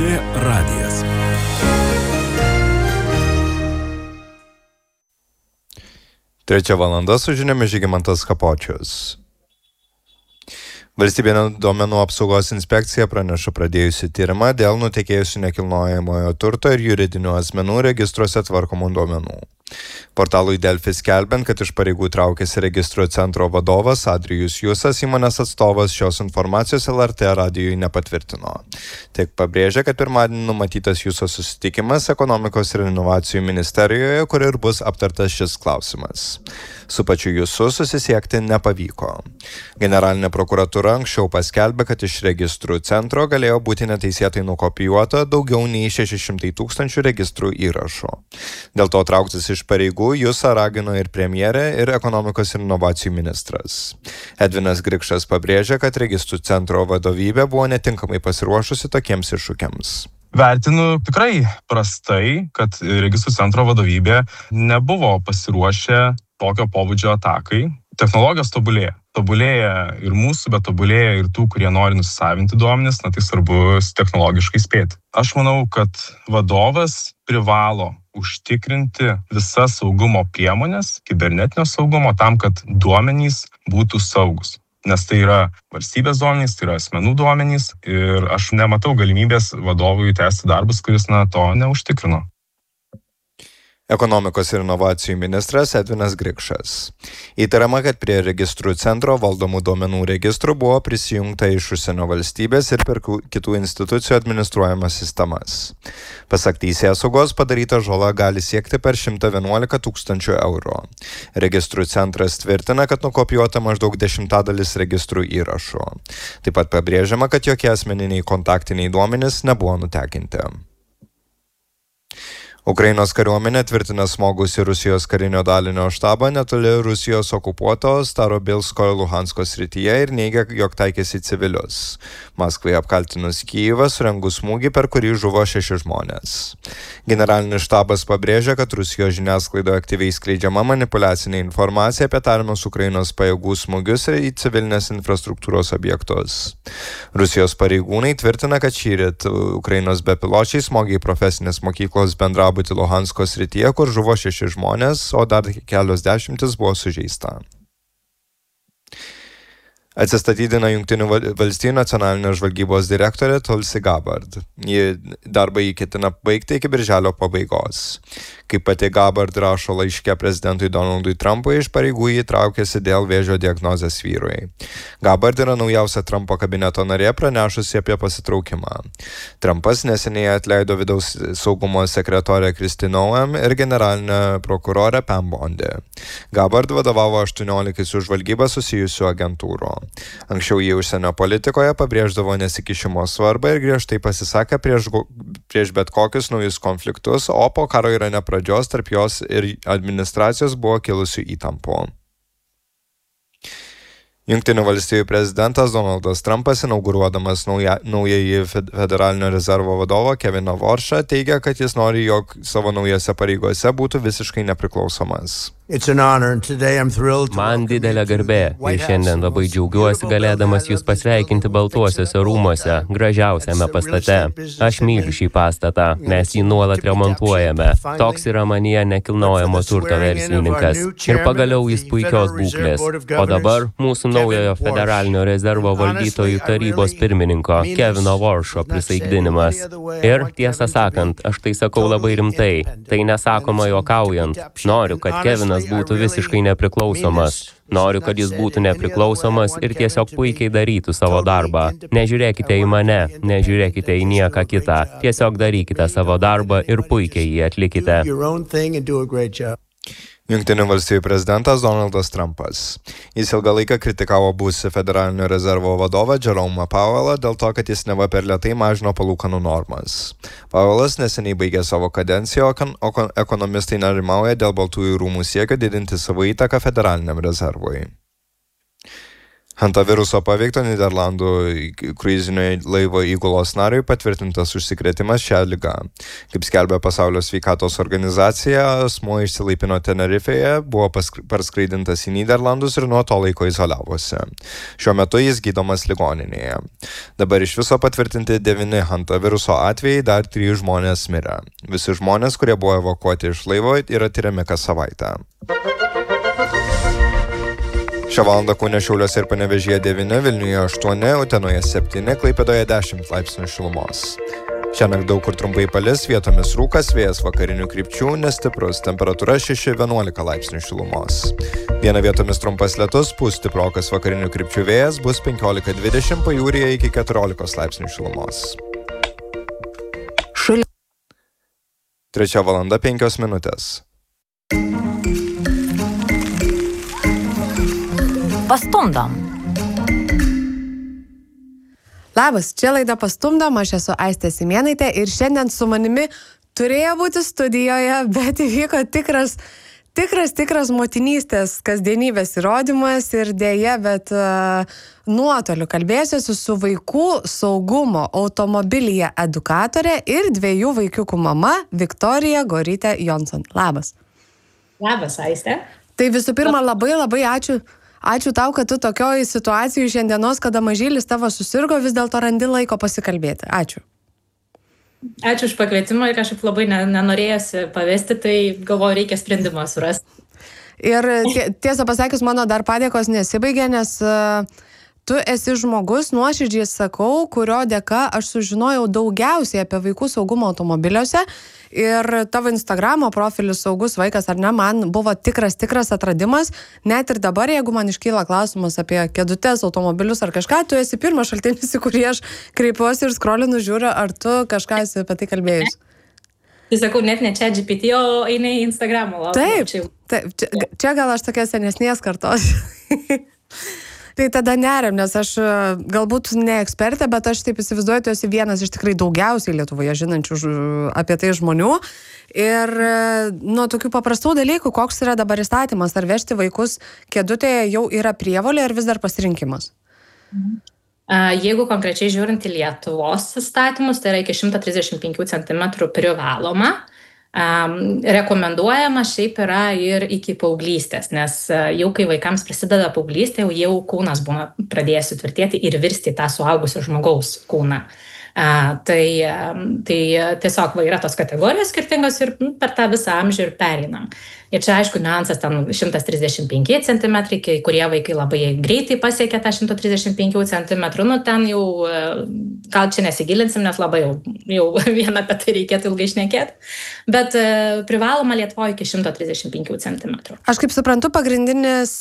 LRT radijas. Trečia valanda su žiniomis Žygimantas Kapočius. Valstybinė duomenų apsaugos inspekcija praneša pradėjusi tyrimą dėl nutekėjusių nekilnojamojo turto ir juridinių asmenų registruose tvarkomų duomenų. Portalui Delfi skelbiant, kad iš pareigų traukėsi registrų centro vadovas Adrijus Jusas, įmonės atstovas šios informacijos LRT radijui nepatvirtino. Tik pabrėžė, kad pirmadienį numatytas Juso susitikimas ekonomikos ir inovacijų ministerijoje, kur ir bus aptartas šis klausimas. Su pačiu Jusu susisiekti nepavyko. Generalinė prokuratūra anksčiau paskelbė, kad iš registrų centro galėjo būti neteisėtai nukopijuota daugiau nei 600 000 registrų įrašų. Dėl to trauktis iš pareigų Jusą ragino ir premjerė, ir ekonomikos ir inovacijų ministras. Edvinas Grikšas pabrėžė, kad registrų centro vadovybė buvo netinkamai pasiruošusi tokiems iššūkiams. Vertinu tikrai prastai, kad registrų centro vadovybė nebuvo pasiruošę tokio pobūdžio atakai. Technologijos tobulėja. Tobulėja ir mūsų, bet tobulėja ir tų, kurie nori nusisavinti duomenis, tai svarbu technologiškai spėti. Aš manau, kad vadovas privalo užtikrinti visas saugumo priemonės, kibernetinio saugumo, tam, kad duomenys būtų saugus. Nes tai yra valstybės duomenys, tai yra asmenų duomenys ir aš nematau galimybės vadovui tęsti darbus, kuris to neužtikrino. Ekonomikos ir inovacijų ministras Edvinas Grikšas. Įtariama, kad prie registrų centro valdomų duomenų registrų buvo prisijungta iš užsienio valstybės ir per kitų institucijų administruojamas sistemas. Pasak teisėsaugos, padaryta žala gali siekti per 111 000 eurų. Registrų centras tvirtina, kad nukopijuota maždaug 10% registrų įrašų. Taip pat pabrėžiama, kad jokie asmeniniai kontaktiniai duomenys nebuvo nutekinti. Ukrainos kariuomenė tvirtina smogusi Rusijos karinio dalinio štabą netoli Rusijos okupuoto Starobilsko Luhansko srityje ir neigia, jog taikėsi civilius. Maskvai apkaltinus Kijivą surengus smūgį, per kurį žuvo 6 žmonės. Generalinis štabas pabrėžia, kad Rusijos žiniasklaidoje aktyviai skleidžiama manipuliacinė informacija apie tariamus Ukrainos pajėgų smūgius į civilinės infrastruktūros objektus. Rusijos pareigūnai tvirtina, kad šįryt Ukrainos bepiločiai smogė į profesinės mokyklos bendrabutį Luhansko srityje, kur žuvo 6 žmonės, o dar kelios dešimtis buvo sužeista. Atsistatydina Jungtinių valstijų nacionalinės žvalgybos direktorė Tulsi Gabbard. Ji darbą ketina baigti iki birželio pabaigos. Kaip pati Gabbard rašo laiške prezidentui Donaldui Trumpui, iš pareigų jį traukėsi dėl vėžio diagnozės vyrui. Gabbard yra naujausia Trumpo kabineto narė, pranešusi apie pasitraukimą. Trumpas neseniai atleido vidaus saugumo sekretorę Kristi Noem ir generalinę prokurorę Pam Bondi. Gabbard vadovavo 18 su žvalgyba susijusių agentūrų. Anksčiau jį užsienio politikoje pabrėždavo nesikišimo svarbą ir griežtai pasisakė prieš bet kokius naujus konfliktus, o po karo Irane pradžios tarp jos ir administracijos buvo kilusių įtampų. Jungtinių valstijų prezidentas Donaldas Trumpas, inauguruodamas naująjį Federalinio rezervo vadovą Keviną Warshą, teigia, kad jis nori, jog savo naujose pareigose būtų visiškai nepriklausomas. Man didelė garbė ir šiandien labai džiaugiuosi galėdamas jūs pasveikinti Baltuosiuose rūmuose, gražiausiame pastate. Aš myliu šį pastatą, mes jį nuolat remontuojame. Toks yra manyje nekilnojamo turto verslininkas. Ir pagaliau jis puikios būklės. O dabar mūsų naujojo Federalinio rezervo valdytojų tarybos pirmininko Kevino Warsho prisaikdinimas. Ir tiesą sakant, aš tai sakau labai rimtai. Tai nesakoma juokaujant. Noriu, kad Kevinas būtų visiškai nepriklausomas. Noriu, kad jis būtų nepriklausomas ir tiesiog puikiai darytų savo darbą. Nežiūrėkite į mane, nežiūrėkite į nieką kitą. Tiesiog darykite savo darbą ir puikiai jį atlikite. Jungtinių valstijų prezidentas Donaldas Trumpas. Jis ilgą laiką kritikavo buvusį Federalinio rezervo vadovą Jerome Powellą dėl to, kad jis neva per lėtai mažino palūkanų normas. Powellas neseniai baigė savo kadenciją, o ekonomistai nerimauja dėl Baltųjų rūmų siekio didinti savo įtaką Federaliniam rezervui. Hantaviruso paveikto Niderlandų kruizinio laivo įgulos nariui patvirtintas užsikrėtimas šią ligą. Kaip skelbia Pasaulio sveikatos organizacija, asmuo išsilaipino Tenerifėje, buvo parskraidintas į Niderlandus ir nuo to laiko izoliavosi. Šiuo metu jis gydomas ligoninėje. Dabar iš viso patvirtinti 9 hantaviruso atvejai, dar 3 žmonės mirė. Visi žmonės, kurie buvo evakuoti iš laivo, yra tyriami kas savaitę. Šią valandą Kaune, Šiauliuose ir Panevėžyje 9, Vilniuje 8, Utenoje 7, Klaipėdoje 10 laipsnių šilumos. Šiandien daug kur trumpai palis, vietomis rūkas, vėjas vakarinių krypčių, nestiprus, temperatūra 6-11 laipsnių šilumos. Dieną vietomis trumpas lietus, pūs stiprokas vakarinių krypčių vėjas, bus 15-20, pajūryje iki 14 laipsnių šilumos. 3 valanda 5 minutės. Pastumdom. Labas, čia laida Pastumdom, aš esu Aistė Simėnaitė ir šiandien su manimi turėjo būti studijoje, bet įvyko tikras motinystės kasdienybės įrodymas ir dėja, bet nuotoliu kalbėsiuosi su vaikų saugumo automobilyje edukatorė ir 2 vaikiukų mama Viktorija Gorytė Jonson. Labas. Labas, Aistė. Tai visų pirma, labai ačiū. Ačiū tau, kad tu tokioj situacijų šiandienos, kada mažylis tavo susirgo, vis dėlto randi laiko pasikalbėti. Ačiū. Ačiū už pakvietimą ir kažkaip labai nenorėjosi pavesti, tai galvoju, reikia sprendimą surasti. Ir tiesą pasakius, mano dar padėkos nesibaigė, nes tu esi žmogus, nuoširdžiai sakau, kurio dėka aš sužinojau daugiausiai apie vaikų saugumą automobiliuose ir tavo Instagramo profilis Saugus vaikas ar ne, man buvo tikras atradimas. Net ir dabar, jeigu man iškyla klausimas apie kėdutes, automobilius ar kažką, tu esi pirmas šaltinis, į kurį aš kreipiuosi ir skrolinu, žiūriu, ar tu kažką esi apie tai kalbėjus. Tai sakau, net ne ChatGPT, o eini į Instagramą. Taip, čia gal aš tokia senesnės kartos. Tai tada neriam, nes aš galbūt ne ekspertė, bet aš taip įsivaizduoju, tu esi vienas iš tikrai daugiausiai Lietuvoje žinančių apie tai žmonių. Ir nuo tokių paprastų dalykų, koks yra dabar įstatymas, ar vežti vaikus kėdutėje jau yra prievolė ar vis dar pasirinkimas? Jeigu konkrečiai žiūrint į Lietuvos įstatymus, tai yra iki 135 cm privaloma. Rekomenduojama šiaip yra ir iki paauglystės, nes jau kai vaikams prasideda paauglystė, jau kūnas būna pradėjęs sutvirtėti ir virsti tą suaugusio žmogaus kūną. Tai tiesiog yra tos kategorijos skirtingos ir per tą visą amžių ir pereinam. Ir čia aišku, niuansas ten 135 cm, kurie vaikai labai greitai pasiekia tą 135 cm, ten jau, gal čia nesigilinsim, nes labai jau vieną apie tai reikėtų ilgai šnekėti, bet privaloma Lietuvoje iki 135 cm. Aš kaip suprantu, pagrindinis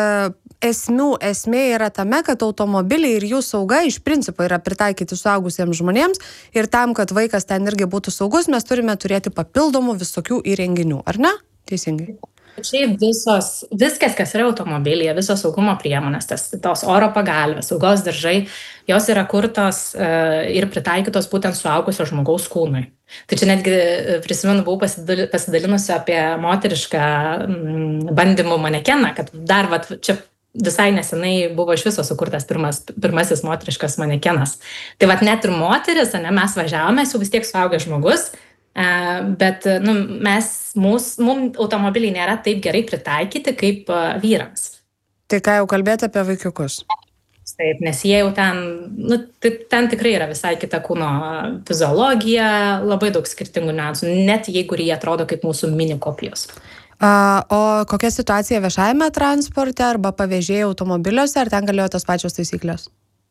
esmė yra tame, kad automobiliai ir jų sauga iš principo yra pritaikyti suaugusiems žmonėms ir tam, kad vaikas ten irgi būtų saugus, mes turime turėti papildomų visokių įrenginių, ar ne? Teisingai. Šiaip viskas, kas yra automobilyje, visos saugumo priemonės, tos oro pagalvės, saugos diržai, jos yra kurtos ir pritaikytos būtent suaugusio žmogaus kūnui. Tai čia netgi prisimenu, buvau pasidalinusi apie moterišką bandymų manekeną, kad dar čia visai nesenai buvo iš viso sukurtas pirmasis moteriškas manekenas. Tai net ir moteris, mes važiavome, jau vis tiek suaugęs žmogus, bet mums automobiliai nėra taip gerai pritaikyti kaip vyrams. Tai ką jau kalbėti apie vaikiukus? Taip, nes jie jau ten tikrai yra visai kita kūno fiziologija, labai daug skirtingų niuansų, net jeigu jie atrodo kaip mūsų mini kopijos. O kokia situacija viešajame transporte arba pavėžėjų automobiliuose, ar ten galėjo tos pačios taisyklės?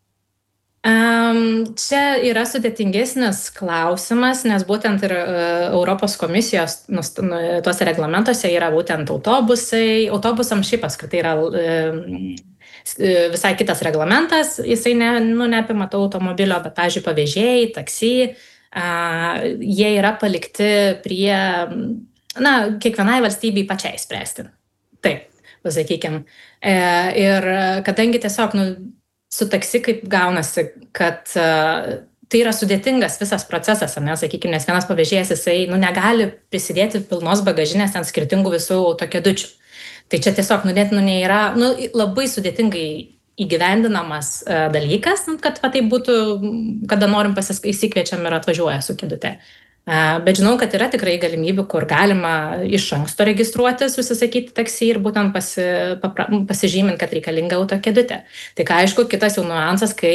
Čia yra sudėtingesnis klausimas, nes būtent ir Europos komisijos tuose reglamentuose yra būtent autobusai. Autobusams šiaip apskritai yra visai kitas reglamentas, jisai neapima to automobilio, bet, pavyzdžiui, pavėžėjai, taksi, jie yra palikti prie, kiekvienai valstybei pačiai spręsti. Taip, pasakykime. Ir kadangi tiesiog, su taksi kaip gaunasi, kad tai yra sudėtingas visas procesas, sakykime, nes vienas pavėžėjas, jisai negali prisidėti pilnos bagažinės ten skirtingų visų kėdučių. Tai čia tiesiog net nėra, labai sudėtingai įgyvendinamas dalykas, kad va, tai būtų, kada norim įsikviečiam ir atvažiuoja su kėdute. Bet žinau, kad yra tikrai galimybių, kur galima iš anksto registruotis, užsisakyti taksi ir būtent pasižymint, kad reikalinga autokėdutė. Tai ką, aišku, kitas jau niuansas, kai